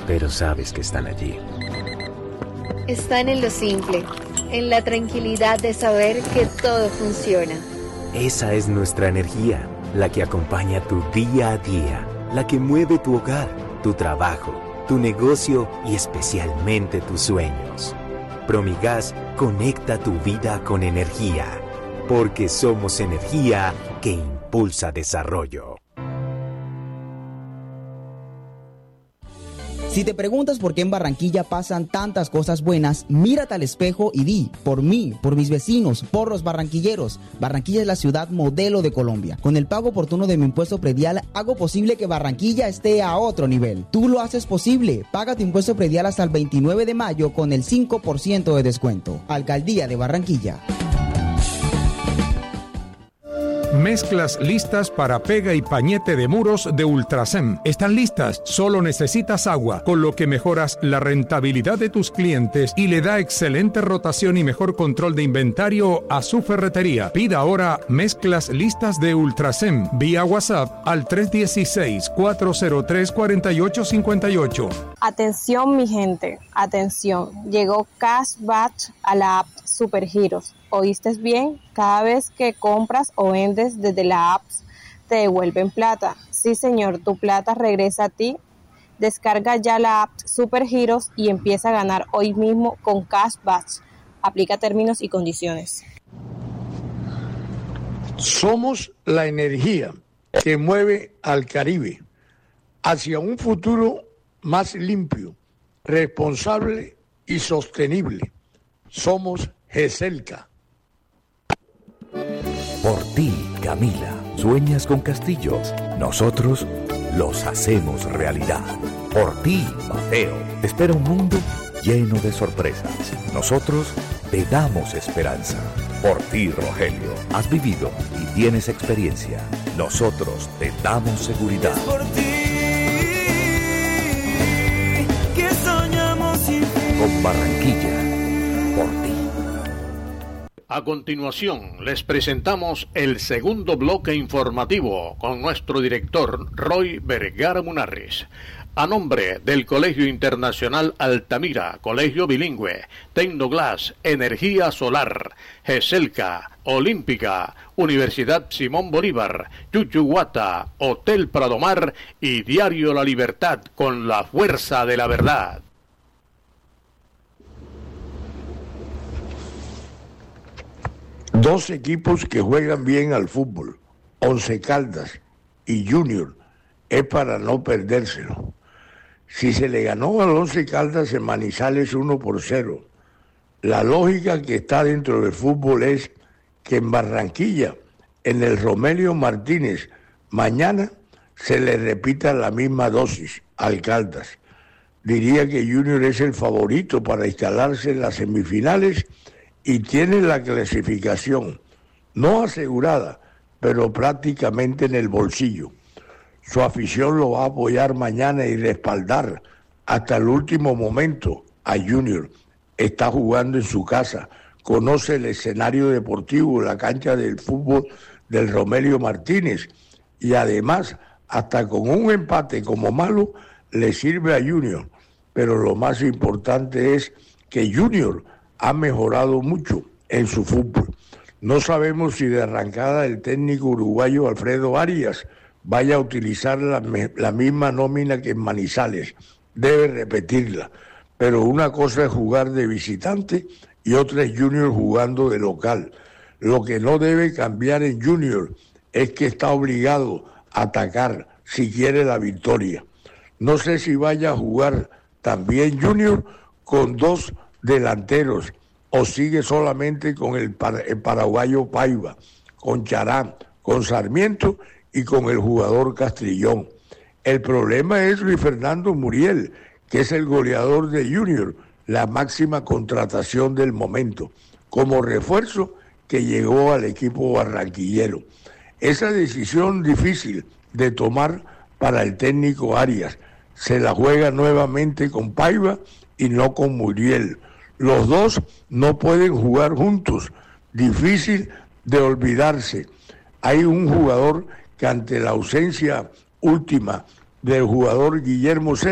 pero sabes que están allí. Están en lo simple, en la tranquilidad de saber que todo funciona. Esa es nuestra energía, la que acompaña tu día a día, la que mueve tu hogar, tu trabajo, tu negocio y especialmente tus sueños. Promigas conecta tu vida con energía, porque somos energía que impulsa desarrollo. Si te preguntas por qué en Barranquilla pasan tantas cosas buenas, mírate al espejo y di, por mí, por mis vecinos, por los barranquilleros. Barranquilla es la ciudad modelo de Colombia. Con el pago oportuno de mi impuesto predial, hago posible que Barranquilla esté a otro nivel. Tú lo haces posible. Paga tu impuesto predial hasta el 29 de mayo con el 5% de descuento. Alcaldía de Barranquilla. Mezclas listas para pega y pañete de muros de Ultracem. Están listas, solo necesitas agua, con lo que mejoras la rentabilidad de tus clientes y le da excelente rotación y mejor control de inventario a su ferretería. Pida ahora mezclas listas de Ultracem vía WhatsApp al 316-403-4858. Atención mi gente, atención. Llegó Cashback a la app Supergiros. ¿Oíste bien? Cada vez que compras o vendes desde la app, te devuelven plata. Sí, señor, tu plata regresa a ti. Descarga ya la app Supergiros y empieza a ganar hoy mismo con Cashback. Aplica términos y condiciones. Somos la energía que mueve al Caribe hacia un futuro más limpio, responsable y sostenible. Somos GESELCA. Por ti, Camila, sueñas con castillos. Nosotros los hacemos realidad. Por ti, Mateo, te espera un mundo lleno de sorpresas. Nosotros te damos esperanza. Por ti, Rogelio, has vivido y tienes experiencia. Nosotros te damos seguridad. Es por ti que soñamos sin fin. Con Barranquilla, por ti. A continuación, les presentamos el segundo bloque informativo con nuestro director Roy Vergara Munarriz. A nombre del Colegio Internacional Altamira, Colegio Bilingüe, Tecnoglass, Energía Solar, GESELCA, Olímpica, Universidad Simón Bolívar, Chuchuhuata, Hotel Pradomar y Diario La Libertad con la fuerza de la verdad. Dos equipos que juegan bien al fútbol, Once Caldas y Junior, es para no perdérselo. Si se le ganó al Once Caldas en Manizales 1-0, la lógica que está dentro del fútbol es que en Barranquilla, en el Romelio Martínez, mañana se le repita la misma dosis al Caldas. Diría que Junior es el favorito para instalarse en las semifinales y tiene la clasificación, no asegurada, pero prácticamente en el bolsillo. Su afición lo va a apoyar mañana y respaldar hasta el último momento a Junior. Está jugando en su casa, conoce el escenario deportivo, la cancha del fútbol del Romelio Martínez y además, hasta con un empate como malo, le sirve a Junior. Pero lo más importante es que Junior ha mejorado mucho en su fútbol. No sabemos si de arrancada el técnico uruguayo Alfredo Arias vaya a utilizar la misma nómina que en Manizales. Debe repetirla. Pero una cosa es jugar de visitante y otra es Junior jugando de local. Lo que no debe cambiar en Junior es que está obligado a atacar si quiere la victoria. No sé si vaya a jugar también Junior con dos delanteros o sigue solamente con el paraguayo Paiva, con Charán, con Sarmiento y con el jugador Castrillón. El problema es Luis Fernando Muriel, que es el goleador de Junior, la máxima contratación del momento, como refuerzo que llegó al equipo barranquillero. Esa decisión difícil de tomar para el técnico Arias, se la juega nuevamente con Paiva y no con Muriel. Los dos no pueden jugar juntos, difícil de olvidarse. Hay un jugador que ante la ausencia última del jugador Guillermo